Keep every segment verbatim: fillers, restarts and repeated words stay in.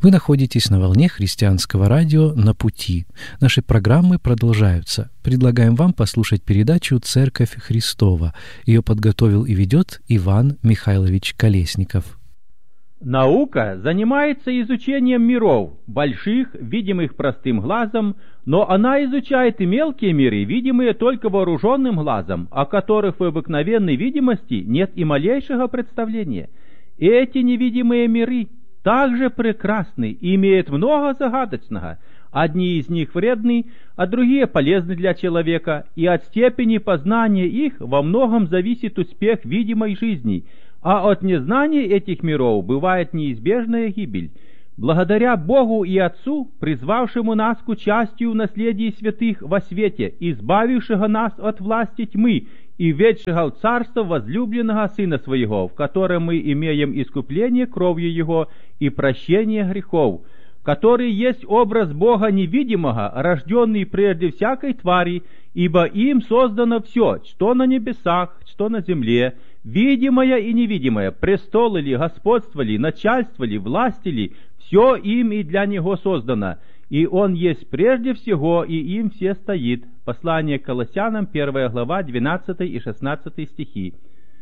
Вы находитесь на волне христианского радио «На пути». Наши программы продолжаются. Предлагаем вам послушать передачу «Церковь Христова». Ее подготовил и ведет Иван Михайлович Колесников. Наука занимается изучением миров, больших, видимых простым глазом, но она изучает и мелкие миры, видимые только вооруженным глазом, о которых в обыкновенной видимости нет и малейшего представления. Эти невидимые миры также прекрасны и имеют много загадочного. Одни из них вредны, а другие полезны для человека, и от степени познания их во многом зависит успех видимой жизни, а от незнания этих миров бывает неизбежная гибель. Благодаря Богу и Отцу, призвавшему нас к участию в наследии святых во свете, избавившего нас от власти тьмы и ведшего в царство возлюбленного Сына Своего, в котором мы имеем искупление кровью Его и прощение грехов, который есть образ Бога невидимого, рожденный прежде всякой твари, ибо им создано все, что на небесах, что на земле, видимое и невидимое, престолы ли, господство ли, начальство ли, власти ли, все им и для Него создано, и Он есть прежде всего, и им все стоит. Послание к Колоссянам, первая глава, двенадцатый и шестнадцатый стихи.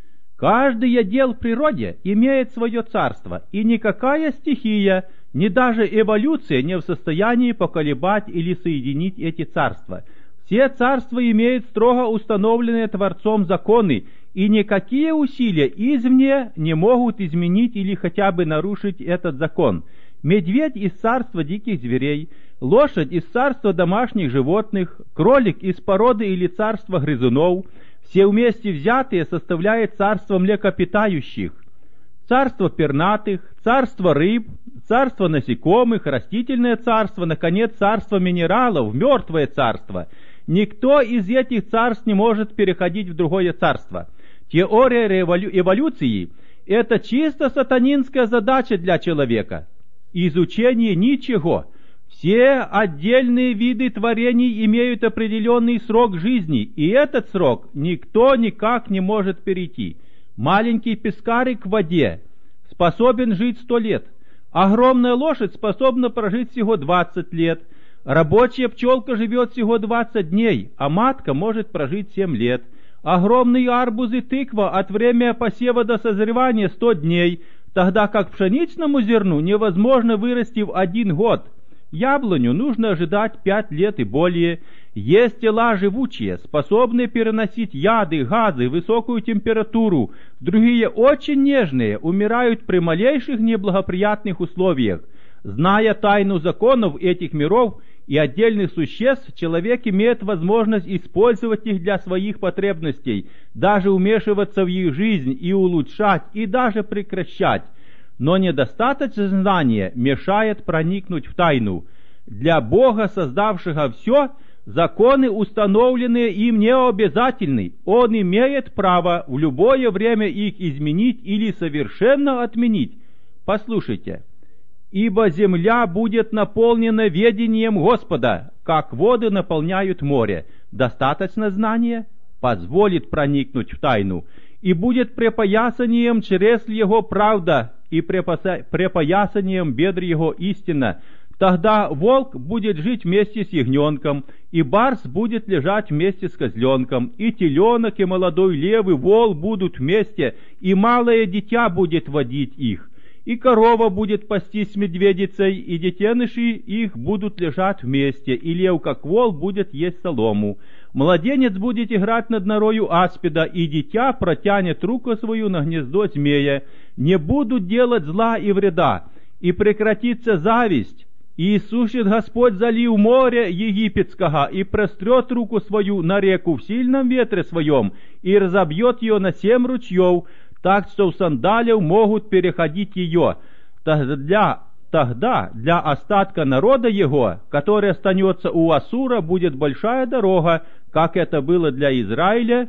Каждый отдел в природе имеет свое царство, и никакая стихия, ни даже эволюция не в состоянии поколебать или соединить эти царства. Все царства имеют строго установленные Творцом законы, и никакие усилия извне не могут изменить или хотя бы нарушить этот закон. Медведь из царства диких зверей, лошадь из царства домашних животных, кролик из породы или царства грызунов, все вместе взятые составляют царство млекопитающих, царство пернатых, царство рыб, царство насекомых, растительное царство, наконец, царство минералов, мертвое царство. Никто из этих царств не может переходить в другое царство. Теория эволюции – это чисто сатанинская задача для человека. Изучение ничего. Все отдельные виды творений имеют определенный срок жизни, и этот срок никто никак не может перейти. Маленький пескарик в воде способен жить сто лет. Огромная лошадь способна прожить всего двадцать лет. Рабочая пчелка живет всего двадцать дней, а матка может прожить семь лет. Огромные арбузы и тыква от времени посева до созревания сто дней, тогда как пшеничному зерну невозможно вырасти в один год. Яблоню нужно ожидать пять лет и более. Есть тела живучие, способные переносить яды, газы, высокую температуру. Другие очень нежные, умирают при малейших неблагоприятных условиях. Зная тайну законов этих миров и отдельных существ, человек имеет возможность использовать их для своих потребностей, даже вмешиваться в их жизнь и улучшать, и даже прекращать. Но недостаточное знание мешает проникнуть в тайну. Для Бога, создавшего все, законы, установленные им, не обязательны. Он имеет право в любое время их изменить или совершенно отменить. Послушайте. «Ибо земля будет наполнена ведением Господа, как воды наполняют море». Достаточно знания позволит проникнуть в тайну, и будет препоясанием чресл его правда, и препоясанием бедр его истина. Тогда волк будет жить вместе с ягненком, и барс будет лежать вместе с козленком, и теленок, и молодой лев, и вол будут вместе, и малое дитя будет водить их. И корова будет пастись с медведицей, и детеныши их будут лежать вместе, и лев, как вол, будет есть солому. Младенец будет играть над норою аспида, и дитя протянет руку свою на гнездо змея. Не будут делать зла и вреда, и прекратится зависть. И иссушит Господь залив моря египетского, и прострет руку свою на реку в сильном ветре своем, и разобьет ее на семь ручьев, так что в сандалев могут переходить ее. Тогда, тогда для остатка народа его, который останется у Ассура, будет большая дорога, как это было для Израиля,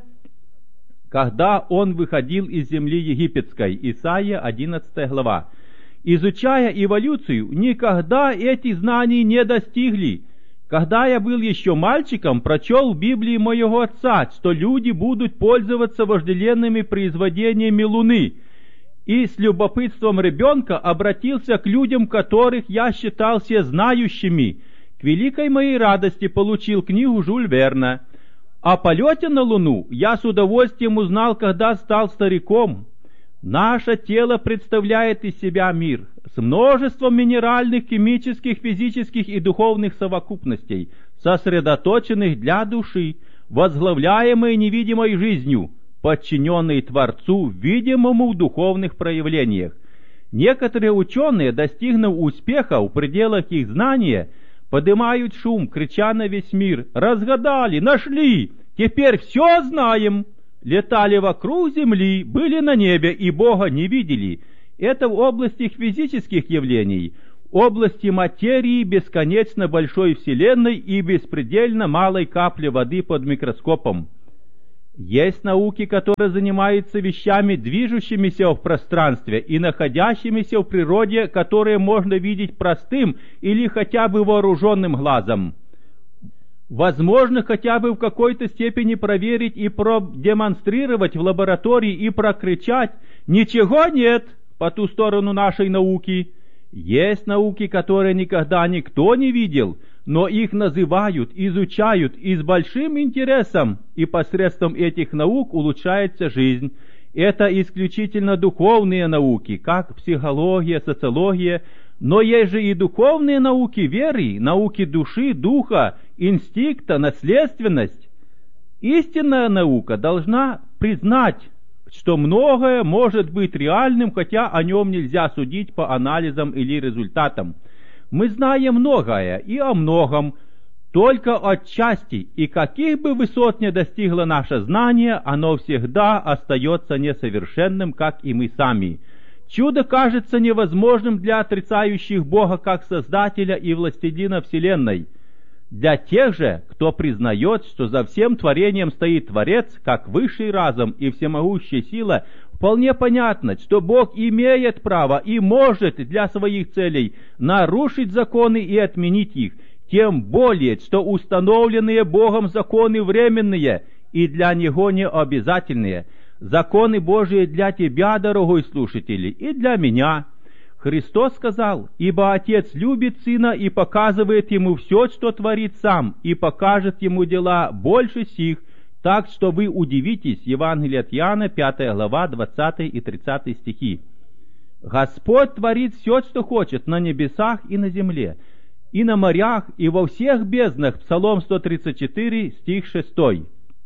когда он выходил из земли египетской. Исайя, одиннадцатая глава. Изучая эволюцию, никогда эти знания не достигли. Когда я был еще мальчиком, прочел в Библии моего отца, что люди будут пользоваться вожделенными произведениями Луны. и с любопытством ребенка обратился к людям, которых я считал всезнающими. К великой моей радости получил книгу Жюль Верна. О полете на Луну я с удовольствием узнал, когда стал стариком. Наше тело представляет из себя мир с множеством минеральных, химических, физических и духовных совокупностей, сосредоточенных для души, возглавляемой невидимой жизнью, подчиненной Творцу, видимому в духовных проявлениях. Некоторые ученые, достигнув успеха в пределах их знания, поднимают шум, крича на весь мир: «Разгадали! Нашли! Теперь все знаем!» Летали вокруг Земли, были на небе и Бога не видели. Это в области физических явлений, в области материи бесконечно большой Вселенной и беспредельно малой капли воды под микроскопом. Есть науки, которые занимаются вещами, движущимися в пространстве и находящимися в природе, которые можно видеть простым или хотя бы вооруженным глазом. Возможно хотя бы в какой-то степени проверить и продемонстрировать в лаборатории и прокричать: «Ничего нет по ту сторону нашей науки». Есть науки, которые никогда никто не видел, но их называют, изучают и с большим интересом, и посредством этих наук улучшается жизнь. Это исключительно духовные науки, как психология, социология, но есть же и духовные науки веры, науки души, духа, инстинкта, наследственность. Истинная наука должна признать, что многое может быть реальным, хотя о нем нельзя судить по анализам или результатам. Мы знаем многое и о многом, только отчасти, и каких бы высот ни достигло наше знание, оно всегда остается несовершенным, как и мы сами. Чудо кажется невозможным для отрицающих Бога как Создателя и Властелина Вселенной. Для тех же, кто признает, что за всем творением стоит Творец, как высший разум и всемогущая сила, вполне понятно, что Бог имеет право и может для своих целей нарушить законы и отменить их, тем более, что установленные Богом законы временные и для Него не обязательные. Законы Божии для тебя, дорогой слушатель, и для меня. Христос сказал: «Ибо Отец любит Сына и показывает Ему все, что творит Сам, и покажет Ему дела больше сих, так что вы удивитесь». Евангелие от Иоанна, пятая глава, двадцатый и тридцатый стихи. Господь творит все, что хочет, на небесах и на земле, и на морях, и во всех безднах. Псалом сто тридцать четыре, стих шестой.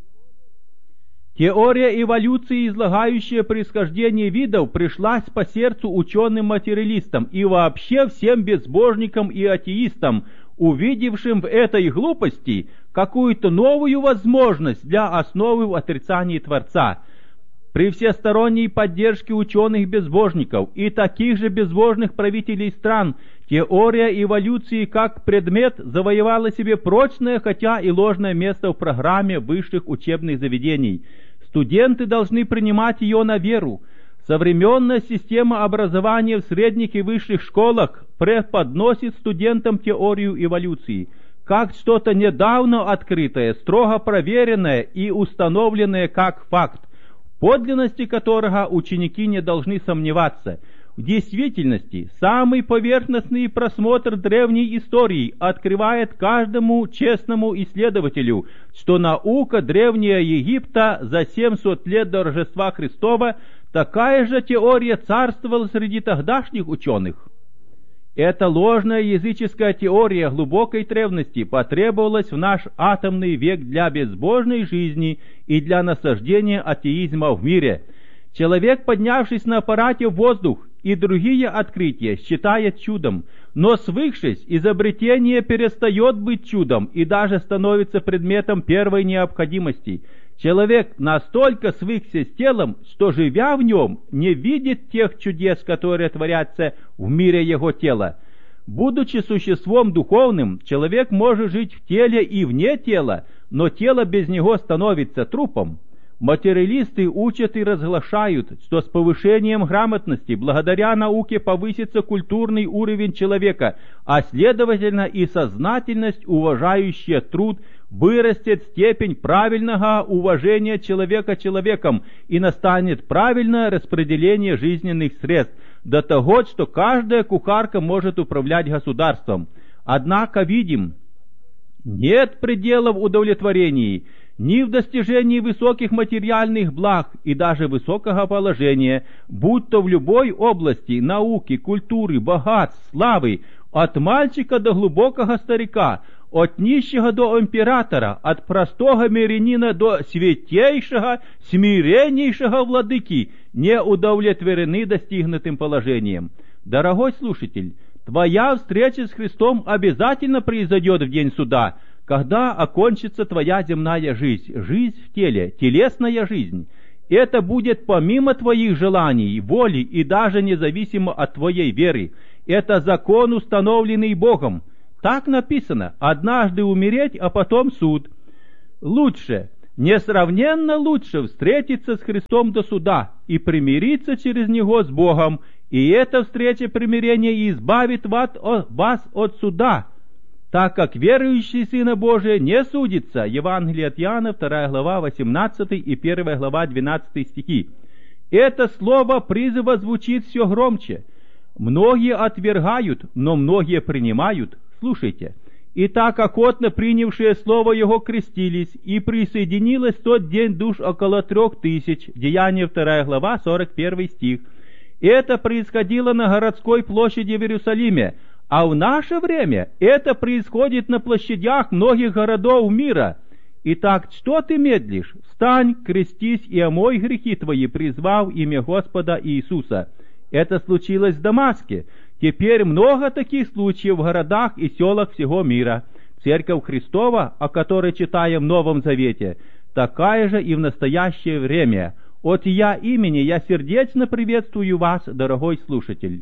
Теория эволюции, излагающая происхождение видов, пришлась по сердцу ученым-материалистам и вообще всем безбожникам и атеистам, увидевшим в этой глупости какую-то новую возможность для основы в отрицании Творца. При всесторонней поддержке ученых-безбожников и таких же безбожных правителей стран, теория эволюции как предмет завоевала себе прочное, хотя и ложное место в программе высших учебных заведений. Студенты должны принимать ее на веру. Современная система образования в средних и высших школах преподносит студентам теорию эволюции как что-то недавно открытое, строго проверенное и установленное как факт, в подлинности которого ученики не должны сомневаться. В действительности, самый поверхностный просмотр древней истории открывает каждому честному исследователю, что наука Древнего Египта за семьсот лет до Рождества Христова такая же теория царствовала среди тогдашних ученых. Эта ложная языческая теория глубокой древности потребовалась в наш атомный век для безбожной жизни и для насаждения атеизма в мире. Человек, поднявшись на аппарате в воздух, и другие открытия считает чудом, но свыкшись, изобретение перестает быть чудом и даже становится предметом первой необходимости. Человек настолько свыкся с телом, что, живя в нем, не видит тех чудес, которые творятся в мире его тела. Будучи существом духовным, человек может жить в теле и вне тела, но тело без него становится трупом. Материалисты учат и разглашают, что с повышением грамотности благодаря науке повысится культурный уровень человека, а следовательно и сознательность, уважающая труд, вырастет степень правильного уважения человека человеком и настанет правильное распределение жизненных средств, до того, что каждая кухарка может управлять государством. Однако видим, нет пределов удовлетворений ни в достижении высоких материальных благ и даже высокого положения, будь то в любой области науки, культуры, богатств, славы, от мальчика до глубокого старика, от нищего до императора, от простого мирянина до святейшего, смиреннейшего владыки, не удовлетворены достигнутым положением. Дорогой слушатель, твоя встреча с Христом обязательно произойдет в день суда, когда окончится твоя земная жизнь, жизнь в теле, телесная жизнь. Это будет помимо твоих желаний, воли и даже независимо от твоей веры. Это закон, установленный Богом. Так написано: однажды умереть, а потом суд. Лучше, несравненно лучше встретиться с Христом до суда и примириться через Него с Богом, и эта встреча примирения избавит вас от суда, так как верующий Сына Божия не судится. Евангелие от Иоанна, вторая глава, восемнадцатый и первая глава, двенадцатый стихи. Это слово призыва звучит все громче. Многие отвергают, но многие принимают. Слушайте. И так охотно принявшие слово Его крестились, и присоединилось в тот день душ около трех тысяч. Деяния, вторая глава, сорок первый стих. Это происходило на городской площади в Иерусалиме, а в наше время это происходит на площадях многих городов мира. Итак, что ты медлишь? Встань, крестись и омой грехи твои, призвав имя Господа Иисуса. Это случилось в Дамаске. Теперь много таких случаев в городах и селах всего мира. Церковь Христова, о которой читаем в Новом Завете, такая же и в настоящее время. От я имени я сердечно приветствую вас, дорогой слушатель.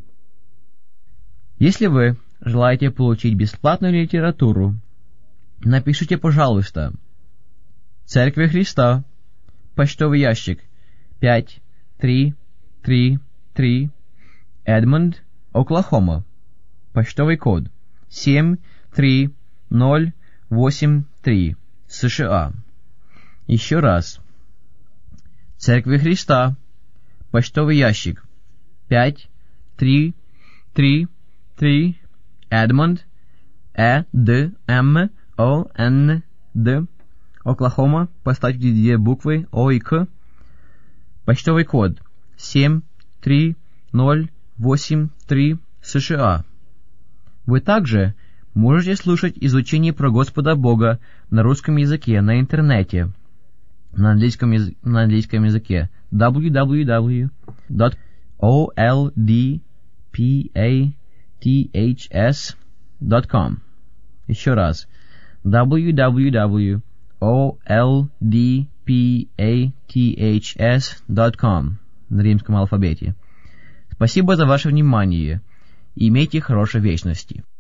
Если вы желаете получить бесплатную литературу, напишите, пожалуйста, Церковь Христа, почтовый ящик пять три три три, Эдмонд, Оклахома, почтовый код семь три ноль восемь три, США. Еще раз. Церковь Христа, почтовый ящик пять три три три, Эдмонд, Э Д М О Н Д, Оклахома, поставьте две буквы О и К, почтовый код семь три ноль восемь три, США. Вы также можете слушать изучение про Господа Бога на русском языке на интернете, на английском, яз... на английском языке дабл ю дабл ю дабл ю точка о эл ди пи эй ти эйч эс точка ком. Еще раз. дабл ю дабл ю дабл ю точка о эл ди пи эй ти эйч эс точка ком на римском алфавите. Спасибо за ваше внимание и имейте хорошей вечности.